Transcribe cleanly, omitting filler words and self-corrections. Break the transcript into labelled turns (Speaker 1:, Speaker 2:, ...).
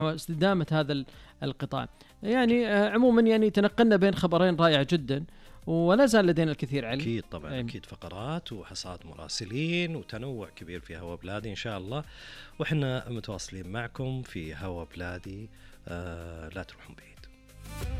Speaker 1: واستدامة هذا القطاع. يعني عموما يعني تنقلنا بين خبرين رائع جدا، ولا زال لدينا الكثير علم.
Speaker 2: أكيد طبعا أكيد، فقرات وحصاد مراسلين وتنوع كبير في هوا بلادي إن شاء الله، وإحنا متواصلين معكم في هوا بلادي. لا تروحون بعيد.